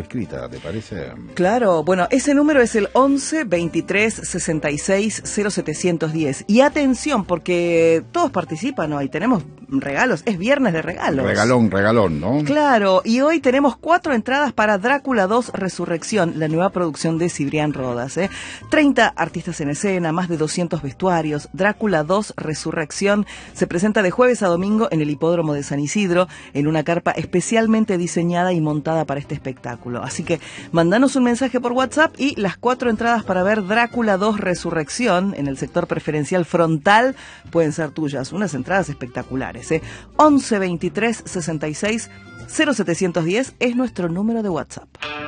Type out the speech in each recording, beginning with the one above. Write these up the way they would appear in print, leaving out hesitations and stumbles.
escrita, ¿te parece? Claro, bueno, ese número es el 11 23 66 0710. Y atención, porque todos participan hoy, tenemos regalos, es viernes de regalos. Regalón, ¿no? Claro, y hoy tenemos 4 entradas para Drácula 2 Resurrección, la nueva producción de Cibrián Rodas. 30 artistas en escena, más de 200 vestuarios. Drácula 2 Resurrección se presenta de jueves a domingo en el Hipódromo de San Isidro, en una carpa especialmente diseñada y montada para este espectáculo. Así que mandanos un mensaje por WhatsApp y las 4 entradas para ver Drácula 2 Resurrección en el sector preferencial frontal pueden ser tuyas. Unas entradas espectaculares. 11 23 66 0710 es nuestro número de WhatsApp.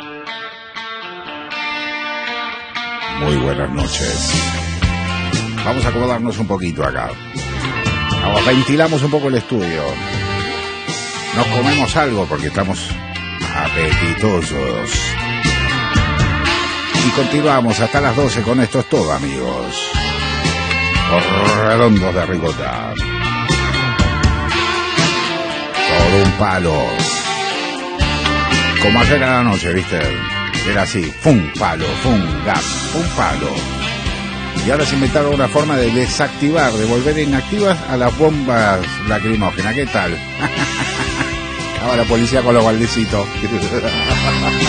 Muy buenas noches. Vamos a acomodarnos un poquito acá. Ventilamos un poco el estudio. Nos comemos algo porque estamos apetitosos. Y continuamos hasta las 12 con esto es todo, amigos. Por redondos de ricota. Todo un palo. Como ayer a la noche, ¿viste? Era así, fum, palo, fum, gas, fum, palo. Y ahora se inventaron una forma de desactivar, de volver inactivas a las bombas lacrimógenas. ¿Qué tal? Ahora policía con los baldecitos.